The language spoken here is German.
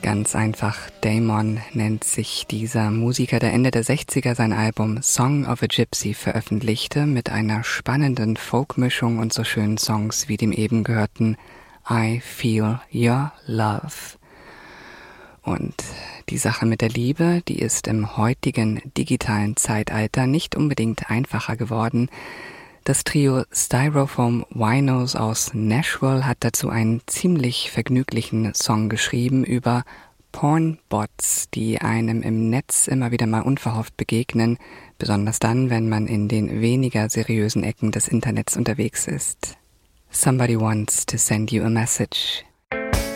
Ganz einfach, Damon nennt sich dieser Musiker, der Ende der 60er sein Album Song of a Gypsy veröffentlichte, mit einer spannenden Folkmischung und so schönen Songs wie dem eben gehörten I Feel Your Love. Und die Sache mit der Liebe, die ist im heutigen digitalen Zeitalter nicht unbedingt einfacher geworden. Das Trio Styrofoam Winos aus Nashville hat dazu einen ziemlich vergnüglichen Song geschrieben über Pornbots, die einem im Netz immer wieder mal unverhofft begegnen, besonders dann, wenn man in den weniger seriösen Ecken des Internets unterwegs ist. Somebody wants to send you a message.